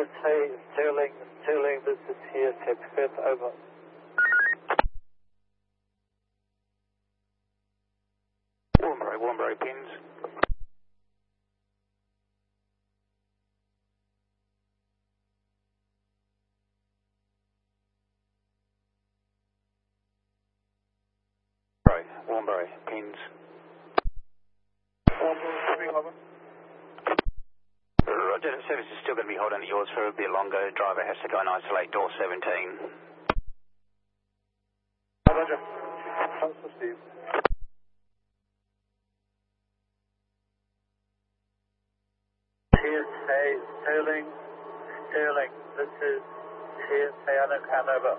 CSA Sterling, this is CSA Perth, over. Warnbro pins. Warnbro pins. Over. Roger, the service is still going to be holding at yours for a bit longer. Driver has to go and isolate door 17. Roger. Thanks for Steve. CSA Sterling, this is CSA Underground, over.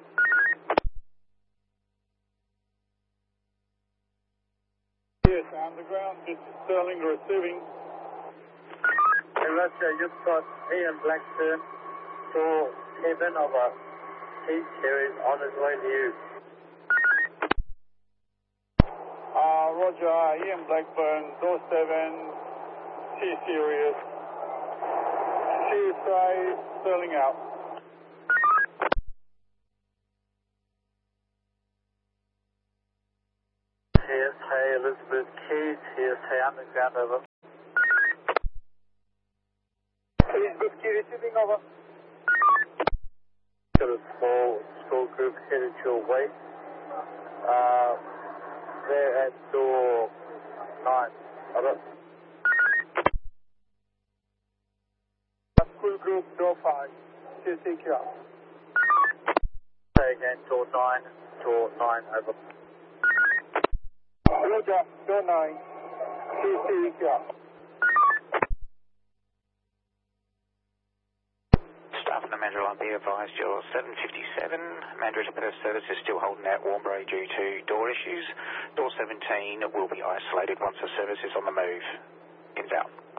CSA Underground, this is Sterling receiving. Hey, Roger, you've got Ian Blackburn for 7 of our C-Series on his way to you. Roger, Ian Blackburn, door 7, C-Series, CSA Sterling out. CSA Elizabeth Keys, CSA Underground, over. Elizabeth Key receiving, over. Got a small school group headed your way. They're at door 9, over. School group door 5, CSA Q. Say again, door 9, over. Roger, door 9, CSA Q. Staff on the Mandurah line, be advised your 757 Mandurah to Perth service is still holding at Warnbro due to door issues. Door 17 will be isolated once the service is on the move. Pins out.